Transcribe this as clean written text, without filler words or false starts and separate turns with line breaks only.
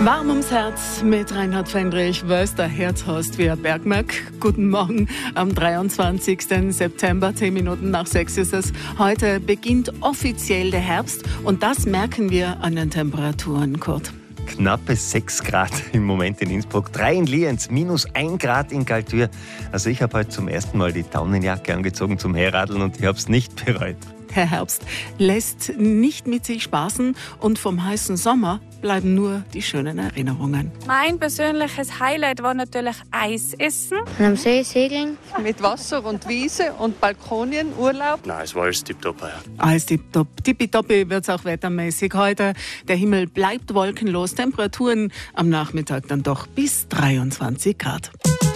Warm ums Herz mit Reinhard Fendrich, weil der Herz hast wie ein Bergmark. Guten Morgen am 23. September, 10 Minuten nach 6 ist es. Heute beginnt offiziell der Herbst und das merken wir an den Temperaturen, Kurt.
Knappe 6 Grad im Moment in Innsbruck, 3 in Lienz, minus 1 Grad in Galtür. Also ich habe heute zum ersten Mal die Daunenjacke angezogen zum Herradeln und ich habe es nicht bereut.
Der Herbst lässt nicht mit sich spaßen und vom heißen Sommer bleiben nur die schönen Erinnerungen.
Mein persönliches Highlight war natürlich Eis essen.
Am See segeln.
Mit Wasser und Wiese und Balkonien, Urlaub.
Nein, es war alles tipptopp. Ja.
Alles tipptopp. Tippitoppi wird es auch wettermäßig heute. Der Himmel bleibt wolkenlos. Temperaturen am Nachmittag dann doch bis 23 Grad.